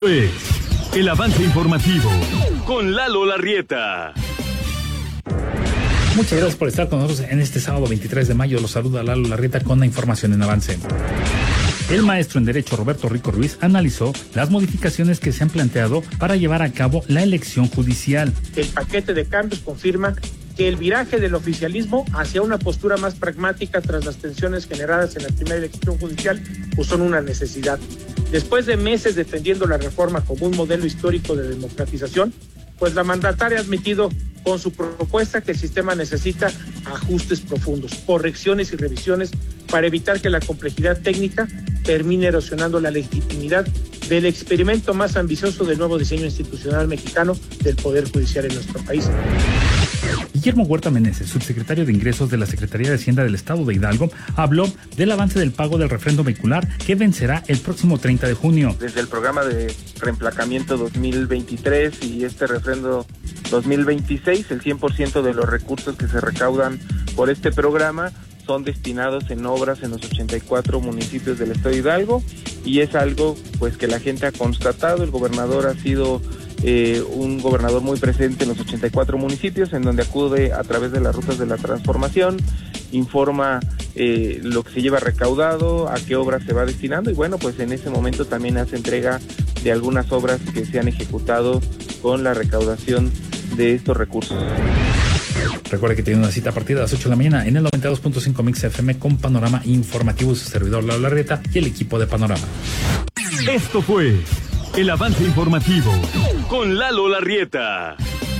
Es el avance informativo con Lalo Larrieta. Muchas gracias por estar con nosotros en este sábado 23 de mayo. Los saluda Lalo Larrieta con la información en avance. El maestro en Derecho Roberto Rico Ruiz analizó las modificaciones que se han planteado para llevar a cabo la elección judicial. El paquete de cambios confirma que el viraje del oficialismo hacia una postura más pragmática tras las tensiones generadas en la primera elección judicial pues son una necesidad. Después de meses defendiendo la reforma como un modelo histórico de democratización, pues la mandataria ha admitido con su propuesta que el sistema necesita ajustes profundos, correcciones y revisiones para evitar que la complejidad técnica termine erosionando la legitimidad del experimento más ambicioso del nuevo diseño institucional mexicano del Poder Judicial en nuestro país. Guillermo Huerta Meneses, subsecretario de Ingresos de la Secretaría de Hacienda del Estado de Hidalgo, habló del avance del pago del refrendo vehicular que vencerá el próximo 30 de junio. Desde el programa de reemplacamiento 2023 y este refrendo 2026, el 100% de los recursos que se recaudan por este programa son destinados en obras en los 84 municipios del Estado de Hidalgo, y es algo pues que la gente ha constatado. El gobernador ha sido un gobernador muy presente en los 84 municipios, en donde acude a través de las rutas de la transformación, informa lo que se lleva recaudado, a qué obras se va destinando, y bueno, pues en ese momento también hace entrega de algunas obras que se han ejecutado con la recaudación de estos recursos. Recuerde que tiene una cita a partir de las 8 de la mañana en el 92.5 Mix FM con Panorama Informativo, su servidor Lalo Larrieta y el equipo de Panorama. Esto fue el avance informativo con Lalo Larrieta.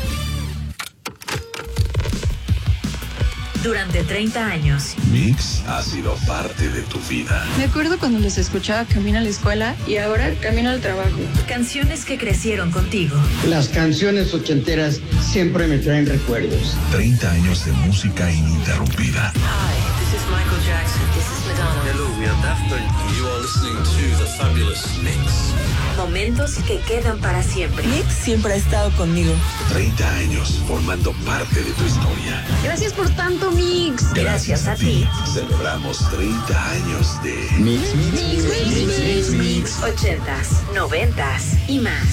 Durante 30 años. Mix ha sido parte de tu vida. Me acuerdo cuando los escuchaba camino a la escuela y ahora camino al trabajo. Canciones que crecieron contigo. Las canciones ochenteras siempre me traen recuerdos. 30 años de música ininterrumpida. Hi, this is Michael Jackson. This is Madonna. Hello, we are Daft Punk. You are listening to the fabulous Mix. Momentos que quedan para siempre. Mix siempre ha estado conmigo. 30 años formando parte de tu historia. Gracias por tanto, Mix. Gracias a ti. Celebramos 30 años de Mix. 80s, 90s y más.